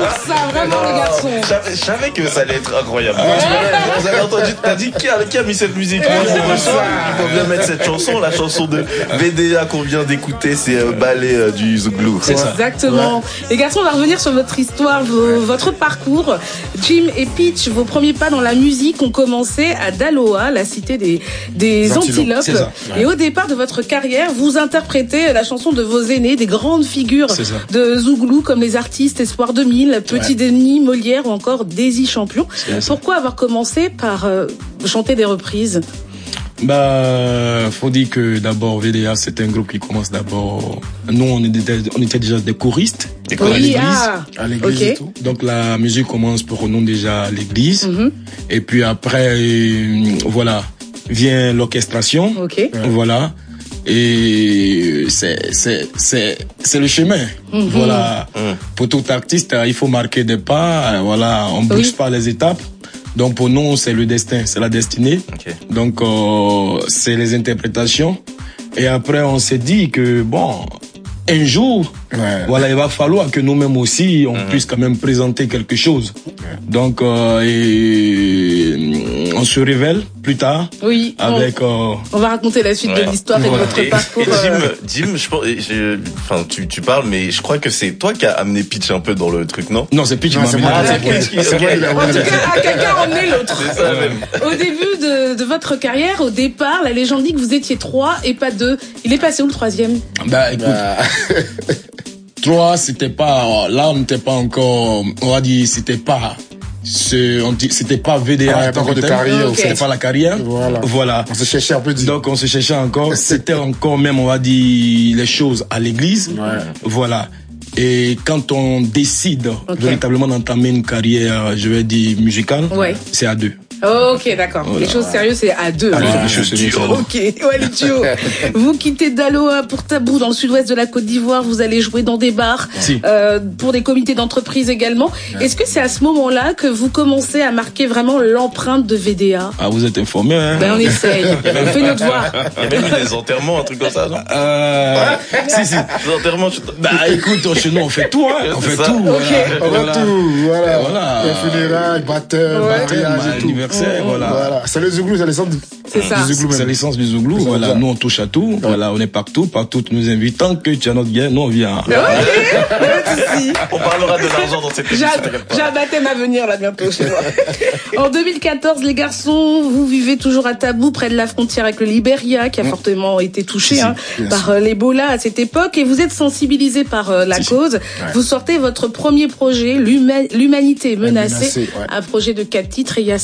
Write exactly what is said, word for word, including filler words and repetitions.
ça, vraiment, non, les garçons. Je savais, je savais que ça allait être incroyable. Ouais. Vous avez entendu, t'as dit qui a, qui a mis cette musique? Il faut bien mettre cette chanson, la chanson de V D A qu'on vient d'écouter, c'est euh, Ballet euh, du Zouglou. C'est ça. Exactement. Ouais. Les garçons, on va revenir sur votre histoire, vos, votre parcours. Jim et Peach, vos premiers pas dans la musique ont commencé à Daloa, la cité des, des Antilopes. Ouais. Et au départ de votre carrière, vous interprétez la chanson de vos aînés, des grandes figures de Zouglou, comme les artistes Espoir deux mille, Petit ouais. Denis, Molière ou encore Daisy Champion. Pourquoi avoir commencé par euh, chanter des reprises? Bah, faut dire que d'abord V D A c'est un groupe qui commence d'abord. Nous on était, on était déjà des choristes oui, à l'église, ah, à l'église okay. et tout. Donc la musique commence pour nous déjà à l'église. Mm-hmm. Et puis après, euh, voilà, vient l'orchestration. Okay. Voilà. Et c'est c'est c'est c'est le chemin. Mm-hmm. Voilà. Mm. Pour tout artiste, il faut marquer des pas. Voilà, on bouge oui. pas les étapes. Donc pour nous, c'est le destin, c'est la destinée. Okay. Donc euh, c'est les interprétations. Et après, on s'est dit que bon, un jour, ouais. voilà, il va falloir que nous-mêmes aussi, on mmh. puisse quand même présenter quelque chose. Ouais. Donc, euh, et on se révèle plus tard. Oui. Avec. On, euh, on va raconter la suite ouais. de l'histoire voilà. et de votre et, parcours. Et Jim, euh... Jim, je pense, je, enfin, tu, tu parles, mais je crois que c'est toi qui as amené Peach un peu dans le truc, non? Non, c'est Peach qui m'a amené. Ah, c'est Peach qui. En tout cas, quelqu'un a emmené l'autre. C'est ça même. Au début de, de votre carrière, au départ, la légende dit que vous étiez trois et pas deux. Il est passé où le troisième? Bah, écoute. Bah... Trois, c'était pas, là, on n'était pas encore, on va dire, c'était pas, c'était pas V D A, ah, pas de carrière, okay. C'était pas la carrière. Voilà. Voilà. On se cherchait un peu. Dit. Donc, on se cherchait encore. C'était encore même, on va dire, les choses à l'église. Ouais. Voilà. Et quand on décide okay. véritablement d'entamer une carrière, je vais dire, musicale, ouais. c'est à deux. Ok, d'accord. Voilà. Les choses sérieuses, c'est à deux. Ah, voilà. les choses sérieuses. Ok, ouais, le duo. Vous quittez Daloa pour Tabou dans le sud-ouest de la Côte d'Ivoire. Vous allez jouer dans des bars, si. euh, pour des comités d'entreprise également. Ouais. Est-ce que c'est à ce moment-là que vous commencez à marquer vraiment l'empreinte de V D A? Ah, vous êtes informé, hein? Ben, on essaye. On fait notre devoir. Il y a même des enterrements, un truc comme ça, non? Euh, si, si. Des enterrements, je... Bah, écoute, chez nous, on fait tout, hein. On fait ça. tout. Okay. On voilà. fait tout, voilà. voilà. Les funérailles, baptême, ouais. mariage et tout. Anniversaire, mmh. voilà. Voilà. C'est le Zouglou, c'est l'essence du C'est ça. Zouglou. C'est l'essence du Zouglou. Voilà. Nous, on touche à tout. Ouais. Voilà. On est partout. Partout, tu nous invites. Tant que tu as notre bien, nous, on vient. Ouais. Ouais. On parlera de l'argent dans cette émission. J'ai un baptême à venir, là, bientôt, chez moi. En deux mille quatorze, les garçons, vous vivez toujours à Tabou, près de la frontière avec le Libéria, qui a mmh. fortement été touché, si, hein, si, par euh, l'Ebola à cette époque. Et vous êtes sensibilisés par euh, la si, cause. Si. Ouais. Vous sortez votre premier projet, L'Humanité menacée. menacée ouais. Un projet de quatre titres. Et il y a